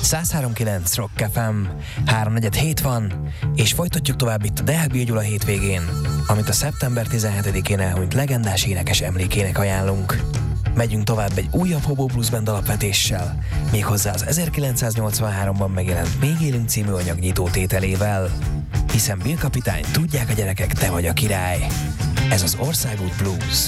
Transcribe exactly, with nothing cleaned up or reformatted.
száz három kilenc Rock ef em, háromnegyed hét van, és folytatjuk tovább itt a Deák B. Gyula hétvégén, amit a szeptember tizenhetedikén elhunyt legendás énekes emlékének ajánlunk. Megyünk tovább egy újabb Hobo Blues Band alapvetéssel, méghozzá az ezerkilencszáznyolcvanháromban megjelent Még élünk című anyagnyitó tételével. Hiszen Bill kapitány, tudják a gyerekek, te vagy a király. Ez az Országút Blues.